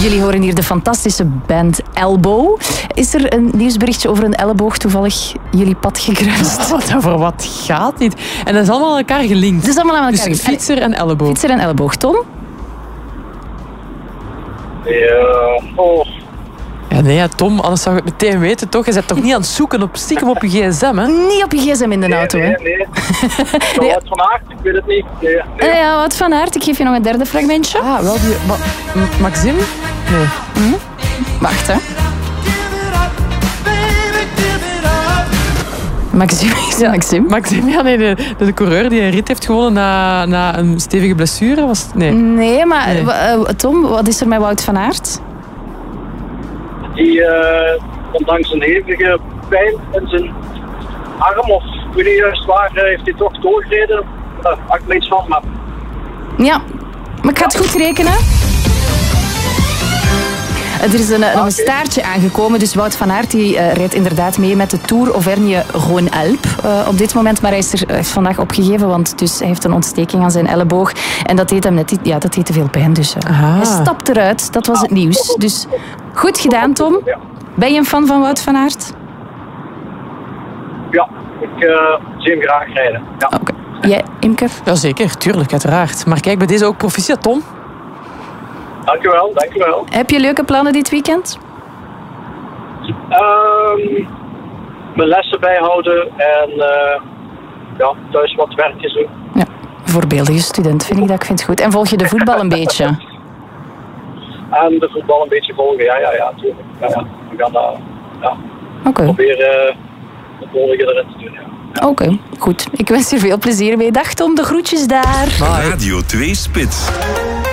Jullie horen hier de fantastische band Elbow. Is er een nieuwsberichtje over een elleboog toevallig jullie pad gekruist? Over wat gaat dit? En dat is allemaal aan elkaar gelinkt. Het is allemaal aan elkaar Dus gelinkt. fietser en elleboog. Fietser en elleboog. Tom? Ja, nee, ja, Tom, anders zou je het meteen weten, toch? Je bent toch niet aan het zoeken stiekem op je gsm, hè? Niet op je gsm in de auto, hè? Nee. Wout van Aert, ik weet het niet. Nee. Ja, Wout van Aert. Ik geef je nog een derde fragmentje. Ah, wel die... Maxime? Nee. Wacht, hè. Maxime. Maxime, ja, nee, de coureur die een rit heeft gewonnen na een stevige blessure. Nee, maar Tom, wat is er met Wout van Aert? Die, ondanks een hevige pijn in zijn arm, of ik weet niet juist waar, heeft hij toch doorgereden. Daar maak ik me iets van, maar... Ja, maar ik ga het goed rekenen. Er is nog een staartje aangekomen, dus Wout van Aert die, rijdt inderdaad mee met de Tour Auvergne-Rhône-Alpes op dit moment. Maar hij heeft vandaag opgegeven, want dus hij heeft een ontsteking aan zijn elleboog. En dat deed hem dat deed te veel pijn. Dus hij stapt eruit. Dat was het nieuws. Dus goed gedaan, Tom. Ben je een fan van Wout van Aert? Ja, ik zie hem graag rijden. Ja. Oké. Jij, Imker? Jazeker, tuurlijk, uiteraard. Maar kijk, bij deze ook proficiat, Tom. Dankjewel. Heb je leuke plannen dit weekend? Mijn lessen bijhouden en thuis wat werkjes doen. Ja, voorbeeldige student vind ik dat. Ik vind het goed. En volg je de voetbal een beetje? En de voetbal een beetje volgen, ja, natuurlijk. Ja. We gaan proberen het nodige erin te doen, ja. Oké, goed. Ik wens je veel plezier mee. Dag Tom, de groetjes daar. Radio 2 Spits.